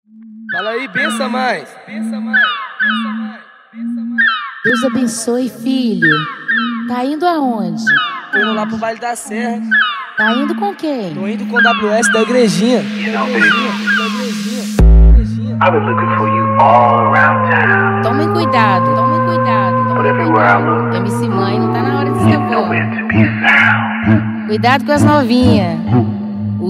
Fala aí, pensa mais. Pensa mais. Pensa mais. Pensa mais. Deus abençoe, filho. Tá indo aonde? Tô indo lá pro Vale da Serra. Tá indo com quem? Tô indo com o WS da igrejinha. I've been looking for you all around town. Tomem cuidado, tomem cuidado. But everywhere I look, MC Mãe não tá na hora de ser nowhere avó. to be found. Cuidado com as novinhas.